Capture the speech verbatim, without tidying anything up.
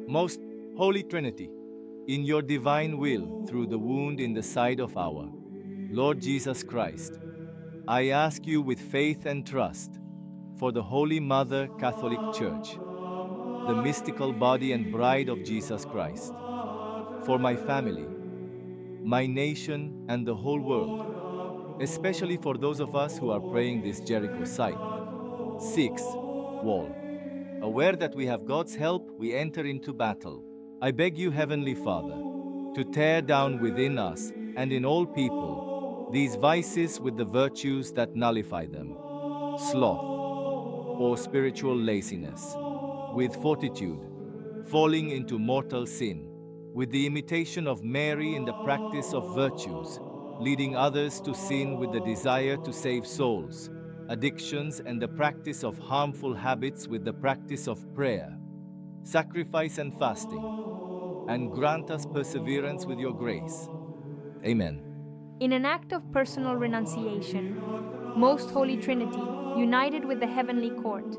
Most Holy Trinity, in your divine will, through the wound in the side of our Lord Jesus Christ, I ask you with faith and trust for the Holy Mother Catholic Church, the mystical body and bride of Jesus Christ, for my family, my nation, and the whole world, especially for those of us who are praying this Jericho site. Six, wall. Aware that we have God's help, we enter into battle. I beg you, Heavenly Father, to tear down within us and in all people these vices with the virtues that nullify them. Sloth, or spiritual laziness, with fortitude, falling into mortal sin, with the imitation of Mary in the practice of virtues, leading others to sin with the desire to save souls, addictions and the practice of harmful habits with the practice of prayer, sacrifice and fasting, and grant us perseverance with your grace. Amen. In an act of personal renunciation, Most Holy Trinity, united with the heavenly court,